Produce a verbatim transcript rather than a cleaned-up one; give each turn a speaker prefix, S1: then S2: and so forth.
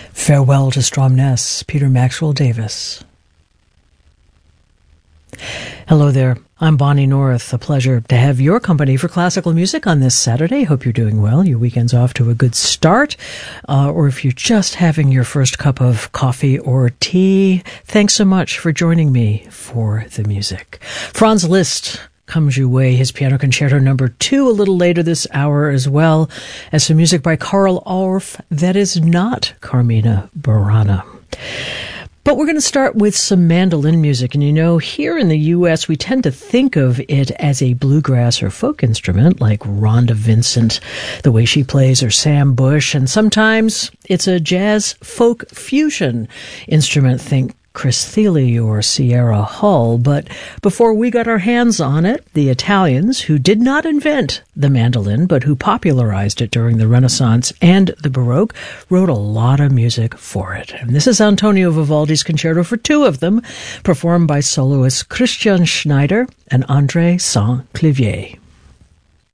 S1: Farewell to Stromness, Peter Maxwell Davis. Hello there, I'm Bonnie North. A pleasure to have your company for classical music on this Saturday. Hope you're doing well. Your weekend's off to a good start. Uh, or if you're just having your first cup of coffee or tea, thanks so much for joining me for the music. Franz Liszt comes your way, his Piano Concerto number two, a little later this hour, as well as some music by Carl Orff that is not Carmina Burana. But we're going to start with some mandolin music. And you know, here in the U S, we tend to think of it as a bluegrass or folk instrument, like Rhonda Vincent, the way she plays, or Sam Bush. And sometimes it's a jazz folk fusion instrument. Think Chris Thile or Sierra Hull. But before we got our hands on it, the Italians, who did not invent the mandolin, but who popularized it during the Renaissance and the Baroque, wrote a lot of music for it. And this is Antonio Vivaldi's concerto for two of them, performed by soloists Christian Schneider and André Saint-Clavier.